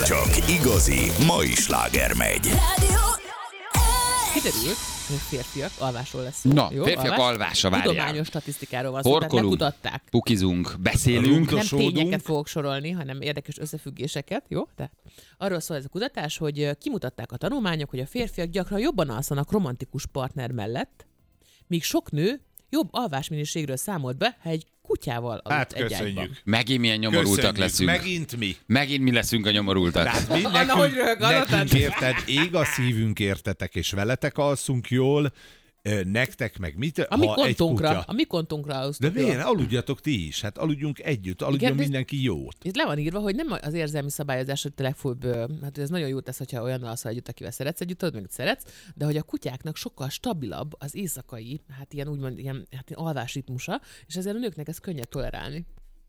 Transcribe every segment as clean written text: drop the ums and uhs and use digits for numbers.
Csak igazi mai sláger megy. Kiderült, hogy férfiak alvásról lesz szó. Na, jó? férfiak alvása, várjál. Tudományos statisztikáról van szó, tehát Horkolunk, lekutatták. pukizunk, beszélünk. Nem tényeket fogok sorolni, hanem érdekes összefüggéseket, jó? De arról szól ez a kutatás, hogy kimutatták a tanulmányok, hogy a férfiak gyakran jobban alszanak romantikus partner mellett, míg sok nő jobb alvásminőségről számolt be, ha egy kutyával aludt Hát egy ágyban. köszönjük. Megint milyen nyomorultak leszünk. Megint mi? Megint mi leszünk a nyomorultak. Tehát mi Anna, hogy röhög, nekünk érted, ég a szívünk értetek, és veletek alszunk jól, nektek meg mit? A mi Ha egy kontunkra, kutya. a mi kontunkra De aludtunk. miért? Aludjatok ti is. Hát aludjunk együtt, aludjon de- mindenki jót. Itt le van írva, hogy nem az érzelmi szabályozás, hogy te legfőbb, hát ez nagyon jó tesz, hogyha olyan alszol együtt, akivel szeretsz együtt, tudod, meg szeretsz, de hogy a kutyáknak sokkal stabilabb az éjszakai, hát ilyen úgymond ilyen alvásritmusa, és ezért a nőknek ez könnyebb tolerálni.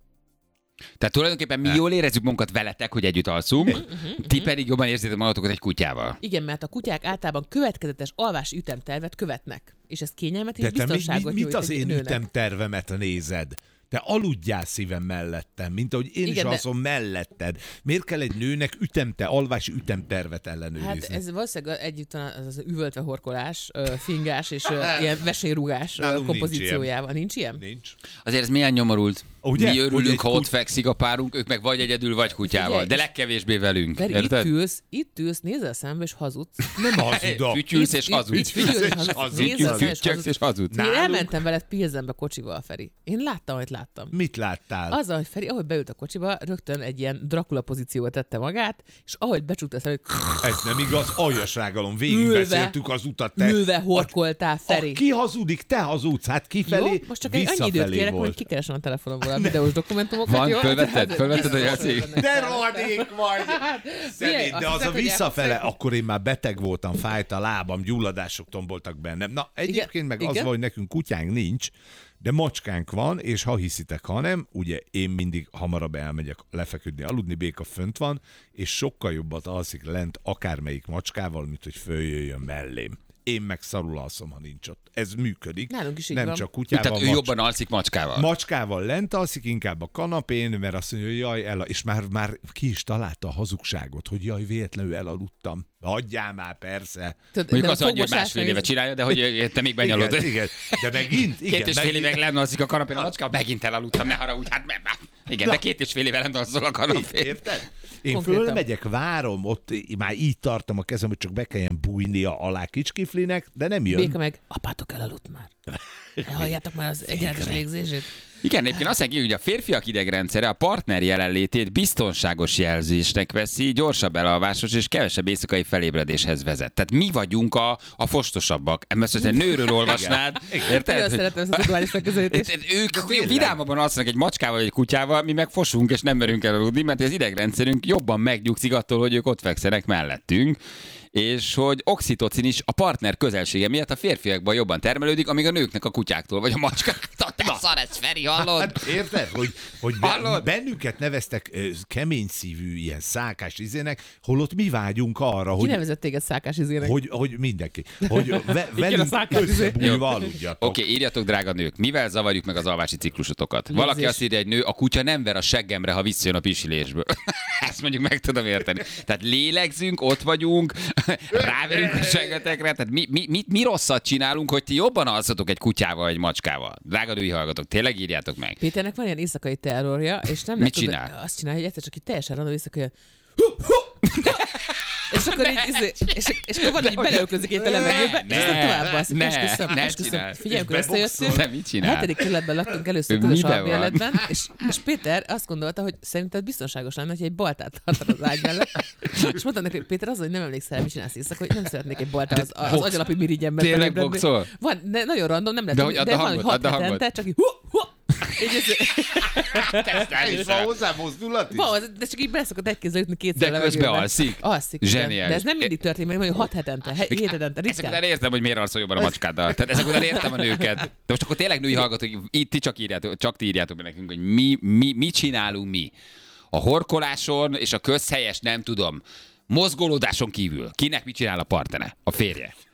Tehát tulajdonképpen mi jól érezzük magunkat veletek, hogy együtt alszunk, ti pedig jobban érzitek magatokat egy kutyával. Igen, mert a kutyák általában következetes alvási ütemtervet követnek, és ez kényelmet és De te biztonságot mit nyújt az egy én nőnek. ütemtervemet nézed? Te aludjál szívem mellettem, mint ahogy én is Igen, de- alszom melletted. Miért kell egy nőnek alvási ütemtervet ellenőrizni? Hát ez valószínűleg együtt van az üvöltve horkolás, fingás és ilyen vesélyrugás Nálunk nincs kompozíciójával. Nincs ilyen? Nincs. Azért ez milyen nyomorult. Ugye? Mi Hogy örülünk, egy ha ott fekszik a párunk, ők meg vagy egyedül, vagy kutyával. Figyelj, De és- legkevésbé velünk. Feri, Érted? itt ülsz, nézel szembe és hazudsz. Nem hazudok. Fütyülsz és hazudsz. Fütyülsz és hazudsz. Nézel szembe és Fütyöksz és hazudsz. Én Nálunk- elmentem veled Pilzenbe kocsival, Feri. Én láttam, amit láttam. Mit láttál? Azzal, hogy Feri, ahogy beült a kocsiba, rögtön egy ilyen Dracula pozícióba tette magát, és ahogy becsukta a szemét, Ez nem igaz, aljasrágalom. Végigbeszéltük az utat. Te. ülve horkoltál, Feri. Ki hazudik? Te hazudsz. Hát kifelé, Jó, most csak egy annyi időt visszafelé kérek, hogy volt. kikeresem a telefonomból a videós dokumentumokat. Van, jó? fölvetted? Fölvetted a játék? De rohadék vagy! Szemét, azt de az hiszed, a hogy visszafele, elfogsz- akkor én már beteg voltam, fájt a lábam, gyulladások tomboltak bennem. Na, egyébként meg az igen. van, hogy nekünk kutyánk nincs, de macskánk van, és ha hiszitek, ha nem, ugye én mindig hamarabb elmegyek lefeküdni, aludni, Béka fönt van, és sokkal jobbat alszik lent akármelyik macskával, mint hogy följöjjön mellém. Én meg szarul alszom, ha nincs ott. Ez működik. Nálunk is így nem van. csak kutyával. Tehát ő jobban alszik macskával. Macskával lent alszik, inkább a kanapén, mert azt mondja, hogy jaj, és már ki is találta a hazugságot, hogy jaj, véletlenül elaludtam. Hagyjál már, persze. Mondjuk azt mondja, hogy másfél éve csinálja, de hogy te még benyalod. Igen, de megint, igen. 2,5 évig lent alszik a kanapén a macska, megint elaludtam, ne haragudj, hát igen, de 2,5 éve lent alszol a kanapén. Érted? Én Konkrétan. fölmegyek, várom, ott már így tartom a kezem, hogy csak be kelljen bújnia alá kicskiflinek, de nem jön. Béka meg, apátok elaludt már. Halljátok már az egyenletes légzését? Igen, egyébként azt mondja, hogy a férfiak idegrendszere a partner jelenlétét biztonságos jelzésnek veszi, gyorsabb elalvásos és kevesebb éjszakai felébredéshez vezet. Tehát mi vagyunk a fostosabbak. Ezt egy nőről olvasnád, Nagyon érted? szeretem ezt a tudományos megközelítést. Ők vidámabban alszanak egy macskával vagy egy kutyával, mi meg fosunk és nem merünk elaludni, mert az idegrendszerünk jobban megnyugszik attól, hogy ők ott fekszenek mellettünk, és hogy oxitocin is a partner közelsége miatt a férfiakban jobban termelődik, amíg a nőknek a kutyáktól vagy a macskáktól. Te szar ez, Feri, hallod? Hát érted, hogy Hallod? bennünket neveztek kemény szívű, ilyen szákás izének, holott mi vágyunk arra, Ki hogy nevezett téged szákás izének? hogy mindenki, hogy a velünk szákás izé. összebújva aludjatok. Oké, írjatok, drága nők, mivel zavarjuk meg az alvási ciklusotokat? Valaki Légzés. azt írja, egy nő, a kutya nem ver a seggemre, ha visszajön a pisilésből. Ezt mondjuk meg tudom érteni. Tehát lélegzünk, ott vagyunk, ráverünk a seggetekre, tehát mi rosszat csinálunk, hogy ti jobban alszatok egy kutyával, egy macskával? Drága női hallgatók, tényleg írjátok meg. Péternek van ilyen éjszakai terrorja, és nem Mit lehet csinál? azt csinálja, hogy egyszer csak így teljesen random éjszakai és akkor így, és akkor van, hogy beleöklözik egy levegőbe, és aztán tovább baszik. ne Esküszöm. csinál. Figyelj, amikor És összejöttünk, De mit a csinál? 7. kerületben laktunk először Ő közös miben albérletben, és Péter azt gondolta, hogy szerinted biztonságos lenne, hogy egy baltát tartod az ágy mellett. És mondtam neki, hogy Péter, az, hogy nem emlékszel, mit csinálsz éjszaka, hogy nem szeretnék egy baltát az agyalapi mirigyemben. Tényleg boxol? Van, de nagyon random, nem De lehet, hogy de add a van, hogy hangot, 6 add a hangot. hetente, csak így így És van hozzá mozdulat is? van, de csak így beszokott egy kézzel ütni kétszer De a közben levegőben. alszik? Alszik. igen. Zseniális. De ez nem mindig történik, mert mondjuk 6 hetente, 7 hetente, Ezek ritkán. után értem, hogy miért alszol jobban a macskáddal. Tehát ezek után értem a nőket. De most akkor tényleg női hallgatók, itt ti csak ti írjátok be nekünk, hogy mi csinálunk mi. A horkoláson és a közhelyes, nem tudom, mozgolódáson kívül. Kinek mit csinál a partnere? A férje.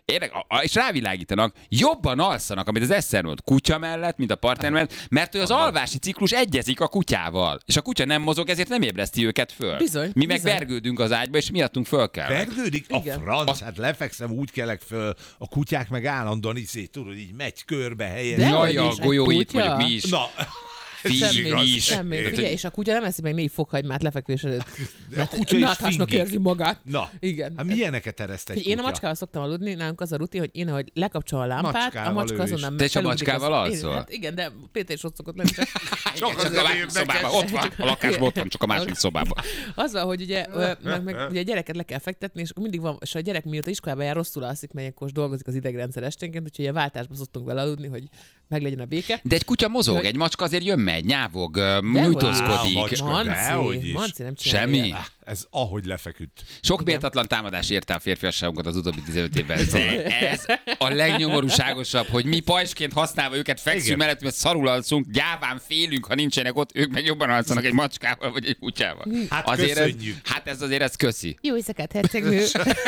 És rávilágítanak, jobban alszanak, amit az Eszter mond, kutya mellett, mint a partner mellett, mert hogy az alvási ciklus egyezik a kutyával. És a kutya nem mozog, ezért nem ébreszti őket föl. Bizony, Mi meg bizony. vergődünk az ágyba, és miattunk föl kell. Vergődik? A Igen. franc, hát lefekszem, úgy kelek föl, a kutyák meg állandóan tudod, így megy körbe helyen. De Jaj, hogy a is, egy golyóit kutya? vagyok mi is. Na, Semmi. Semmi. Figyelj, és a kutya nem eszi meg 4 fokhagymát lefekvés előtt. De a kutya is Náthásnak fingik. érzi magát. Na, Igen. hát milyeneket ereszt egy Figyelj, én a kutya? macskával szoktam aludni, nálunk az a rutin, hogy én, ahogy lekapcsolom a lámpát, Macskával a macska ő is. azonnal Te is a felugrik macskával az- alszol? Hát igen, de Péter is ott szokott lenni. Csak Csak azért a másik érdekes. szobában. Ott van, a lakásban ott van, csak a másik szobában. Az van, hogy ugye, meg ugye a gyereket le kell fektetni, és mindig van, és a gyerek mióta iskolába jár, rosszul alszik, mert ilyenkor dolgozik az idegrendszer esténként, úgyhogy a váltásba szoktunk vele aludni, hogy meglegyen a béke. De egy kutya mozog, Jaj. egy macska azért jön megy, nyávog, Á, nyújtózkodik. macska. Dehogy is. Manci nem csinálja. Semmi. ilyet. Ez ahogy lefeküdt. Sok méltatlan támadás érte a férfiasságunkat az utóbbi 15 évben. Ez a legnyomorúságosabb, hogy mi pajsként használva őket fekszünk Igen. mellett, mert szarul alszunk, gyáván félünk, ha nincsenek ott, ők meg jobban alszanak egy macskával vagy egy kutyával. Hát ez, köszönjük. hát ez azért ez köszi. Jó éjszakát, hercegnő!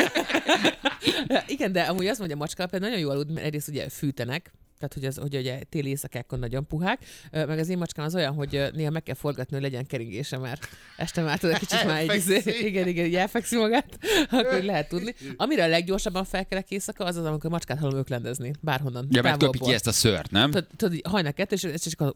Igen, de amúgy azt mondja a macska, például nagyon jó aludni, mert egyrészt ugye fűtenek, tehát hogy ugye téli éjszakákon nagyon puhák, meg az én macskám az olyan, hogy néha meg kell forgatni, hogy legyen keringése, mert este már tudod, kicsit már egy igen, így elfekszi magát, akkor lehet tudni. Amire a leggyorsabban felkelek éjszaka, az az, amikor a macskát hallom öklendezni, bárhonnan. Ja, mert köpi távolból. ki ezt a szört, nem? Tudod, így hajnal 2, és ez csak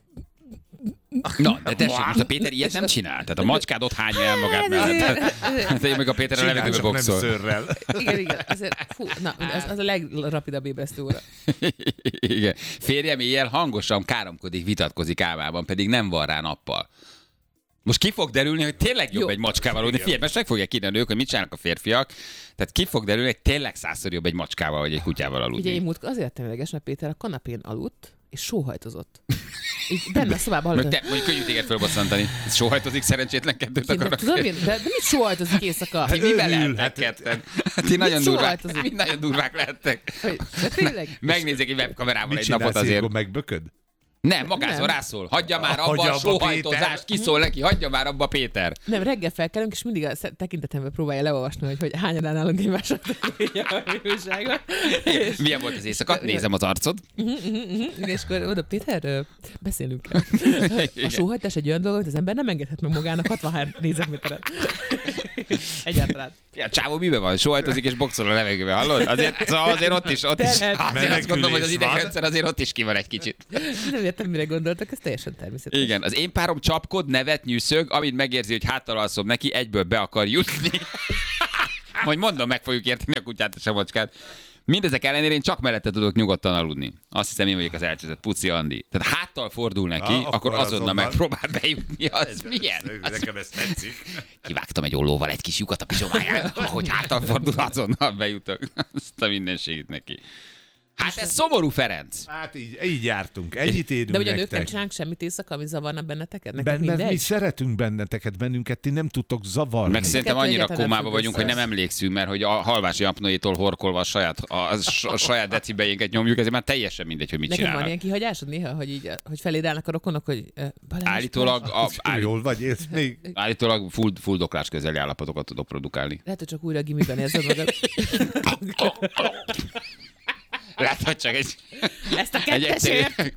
Na, de tessék, most a Péter ilyet nem csinál. Tehát a macskád ott hányja el magát mellett. Hát én meg a Péter a Csinál, levegőbe csak nem boxol. szőrrel. igen, azért, fú, na, az a legrapidabb ébresztő óra. Igen. Férjem éjjel hangosan káromkodik, vitatkozik álmában, pedig nem van rá nappal. Most ki fog derülni, hogy tényleg jobb Jó. egy macskával aludni. Figyelj, most meg fogják írni a nők, hogy mit csinálnak a férfiak. Tehát ki fog derülni, hogy tényleg 100-szor jobb egy macskával vagy egy kutyával aludni. Ugye én múltkor azért lettem ideges, mert Péter a kanapén aludt, és sóhajtozott. Így benne a szobában Mondjuk, hallottam. mondjuk könnyű téged fölbosszantani. Sóhajtozik, szerencsétlen kettőt akarnak. Tudom én, de mit sóhajtozik éjszaka? Hát mivel Örül, lehettek hát- ketten? Hát ti nagyon Mit durvák, sóhajtozik? mi nagyon durvák lehettek. De tényleg? Megnézzék egy webkamerával Mit egy napot csinálsz, azért. ilyenkor megbököd? Nem, magától Nem. rászól. Hagyja már abba Hagyja a abba, sóhajtozást, Péter. kiszól neki, hagyja már abba Péter. Nem, reggel felkelünk, és mindig a tekintetembe próbálja leolvasni, hogy hányan állunk egymásra a újságot. Milyen volt az éjszaka? Nézem az arcod. És akkor oda, Péter, beszélünk kell. A sóhajtás egy olyan dolog, hogy az ember nem engedhet meg magának 63 négyzetméteret. Egyáltalán. Ja, csávó miben van? Sóhajtozik és boxol a levegőbe, hallod? Azért ott is. Azért azt gondolom, hogy az Menekülés van. idegrendszer azért ott is ki van egy kicsit. Nem értem, mire gondoltak, ez teljesen természetes. Igen, az én párom csapkod, nevet, nyűszög, amint megérzi, hogy háttal alszom neki, egyből be akar jutni. Majd mondom, meg fogjuk érteni a kutyát és a macskát. Mindezek ellenére én csak mellette tudok nyugodtan aludni. Azt hiszem, én vagyok az elcseszett Puci Andi. Tehát háttal fordul neki, akkor azonnal megpróbál bejutni. Az milyen? Nekem ez tetszik. Kivágtam egy ollóval egy kis lyukat a pizsomáján, ahogy háttal fordul, azonnal bejutok. Azt a mindenségét neki. Hát ez szomorú, Ferenc. Hát így jártunk. Ennyit érünk De ugye a nők nektek. nem csinálnak semmit éjszaka, ami zavarna benneteket? Neked Mert mi mindegy? szeretünk benneteket, bennünket ti nem tudtok zavarni. Meg szerintem annyira egyáltalán nem kómába függ vagyunk, hogy össze. nem emlékszünk, mert hogy a halvási apnoétól horkolva a saját decibejénket nyomjuk, ezért már teljesen mindegy, hogy mit Neked van csinálnak. ilyen kihagyásod néha, hogy így, hogy feléd állnak a rokonok, hogy Balázs, Állítólag, Jól vagy, élsz még? állítólag fuldoklás közeli állapotokat tudok produkálni. lehet, hogy csak újra gimiben érzed magad. Lehet, hogy csak egy Ezt a egyszerű... kettesért!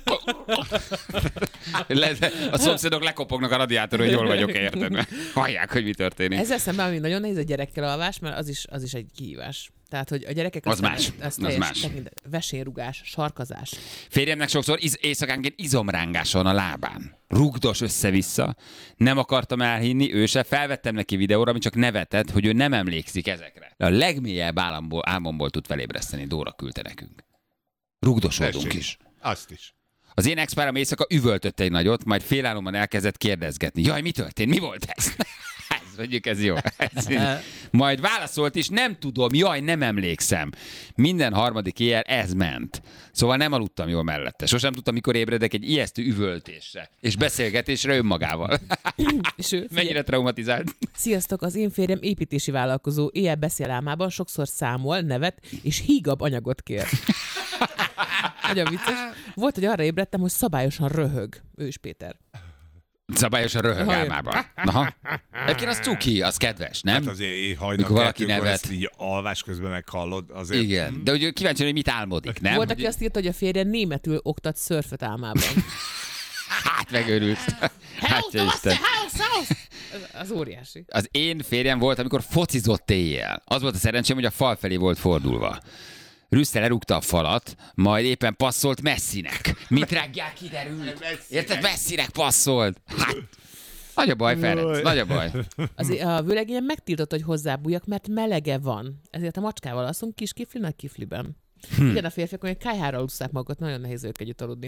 A szomszédok lekopognak a radiátoron, hogy jól vagyok, érted? Mert hallják, hogy mi történik. Ezzel szemben, ami nagyon nehéz a gyerekkel alvás, mert az is egy kihívás. Tehát, hogy a gyerekek... Az más. Az más. Vesérrugás, sarkazás. Férjemnek sokszor éjszakánként izomrángás van a lábán. Rugdos össze-vissza. Nem akartam elhinni, ő se. Felvettem neki videóra, ami csak nevetett, hogy ő nem emlékszik ezekre. A legmélyebb álmomból tud felébreszteni. Dóra küldte nekünk. Rugdosodunk Tessék. is. Azt is. Az én ex-párom éjszaka üvöltött egy nagyot, majd félálomban elkezdett kérdezgetni. Jaj, mi történt? Mi volt ez? Mondjuk ez jó. Majd válaszolt is, nem tudom, jaj, nem emlékszem. Minden harmadik éjjel ez ment. Szóval nem aludtam jól mellette. Sosem tudtam, mikor ébredek egy ijesztő üvöltésre és beszélgetésre önmagával. És ő, Mennyire traumatizált. Sziasztok, az én férjem építési vállalkozó, éjjel beszél álmában, sokszor számol, nevet, és hígabb anyagot kér. Nagyon vicces. Volt, hogy arra ébredtem, hogy szabályosan röhög. Ő is Péter. Szabályosan röhög álmában. Aha. Egyébként az cuki, az kedves, nem? Hát azért hajnal valaki kettőkor nevet. ezt így alvás közben meghallod. Azért... Igen, de ugye kíváncsi, hogy mit álmodik, nem? Volt, aki azt írta, hogy a férje németül oktat szörföt álmában. Hát megőrült. Hátja Isten. Az óriási. Az én férjem volt, amikor focizott éjjel. Az volt a szerencsém, hogy a fal felé volt fordulva. Rüsszel lerúgta a falat, majd éppen passzolt Messinek. Mint reggel kiderült. Érted? Messinek passzolt. Hát, nagy a baj, Ferenc, nagy a baj. A vőlegényem megtiltott, hogy hozzábújjak, mert melege van. Ezért a macskával alszunk kis kifli, nagy kifliben. Igen, a férfiak olyan kályhára alusszák magukat, nagyon nehéz ők együtt aludni.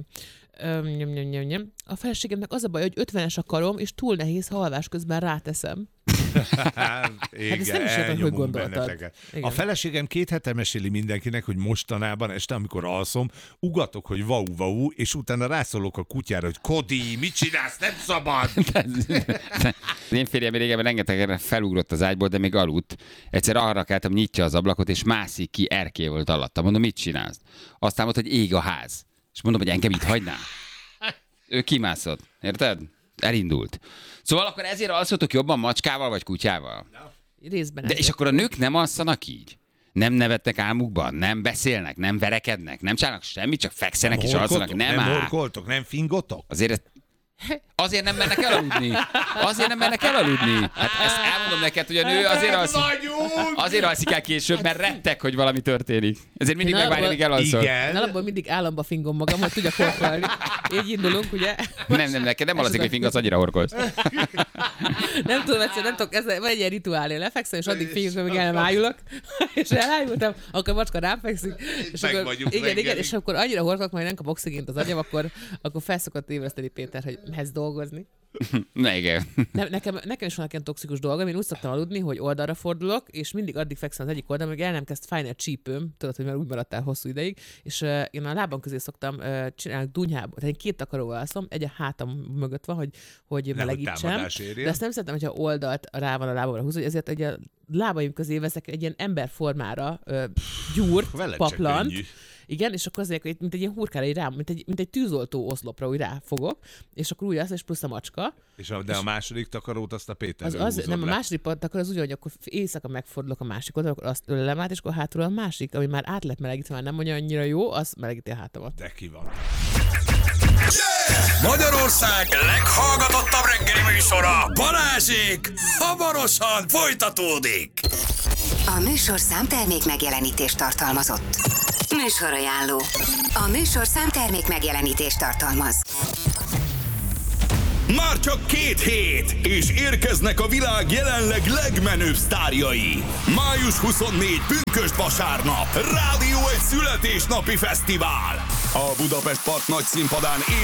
A feleségemnek az a baj, hogy 50-es a karom, és túl nehéz, ha alvás közben ráteszem. Hát ezt nem is értem, hogy gondoltad. Igen. A feleségem 2 hete meséli mindenkinek, hogy mostanában este, amikor alszom, ugatok, hogy vau, és utána rászólok a kutyára, hogy Kodi, mit csinálsz, nem szabad! Az én férjem régebben rengetegen felugrott az ágyból, de még aludt. Egyszer arra keltem, nyitja az ablakot, és mászik ki, erkély volt alatta. Mondom, mit csinálsz? Aztán mondta, hogy ég a ház. És mondom, hogy engem itt hagynál. Ő kimászott. Érted? Elindult. Szóval akkor ezért alszotok jobban macskával vagy kutyával? Részben. De és akkor a nők nem alszanak így? Nem nevetnek álmukban? Nem beszélnek? Nem verekednek? Nem csinálnak semmit? Csak fekszenek és alszanak? Nem horkoltok, nem fingotok? Azért nem mennek elaludni. Azért nem mennek elaludni. Hát ezt elmondom neked, hogy a nő azért alszik el később, mert rettek, hogy valami történik. Ezért mindig megvárja, míg elalszol. Igen. Alapból mindig államba fingom magam, hogy tudjak horkolni. Így indulunk, ugye? Nem, neked nem alazik, hogy fingasz, annyira horkolsz. Nem tudom, nem tudok, ez van egy ilyen rituál, én lefekszem, és addig fingok, amíg el nem ájulok, és elájultam, akkor a macska rám fekszik, és akkor, igen, és akkor annyira horkolok, majd nem kap oxigént az agyam, akkor felszokott ébreszteni Péter, hogy mehetsz dolgozni. Na igen. Nekem is vannak ilyen toxikus dolgom, én úgy szoktam aludni, hogy oldalra fordulok, és mindig addig fekszem az egyik oldalon, még el nem kezd fájni a csípőm, tudod, hogy már úgy maradtál hosszú ideig, és én a lábam közé szoktam csinálni dunyhába, tehát én 2 takaróval alszom, egy a hátam mögött van, hogy melegítsem, de azt nem szeretem, hogyha oldalt rá van a lábamra húzva, ezért egy a lábaim közé veszek egy ilyen emberformára gyúrt, paplant. Igen, és akkor azért, mint egy ilyen hurkára, rá, mint egy tűzoltó oszlopra, úgy ráfogok, és akkor úgy és plusz a macska. De a második takarót azt a Péter nem, a második takar az úgy, hogy akkor éjszaka megfordulok a másik oldalra, akkor azt ölelem át, és akkor hátul a másik, ami már át lett melegítve, már nem mondja annyira jó, az melegíti a hátamat. De ki van. Magyarország leghallgatottabb reggeli műsora, Balázsék, hamarosan folytatódik. A műsor számtermék megjelenítést tartalmazott. Műsorajánló. A műsor számtermék megjelenítést tartalmaz. Már csak 2 hét, és érkeznek a világ jelenleg legmenőbb sztárjai. Május 24, pünkösd vasárnap, Rádió 1 születésnapi fesztivál. A Budapest Park nagy színpadán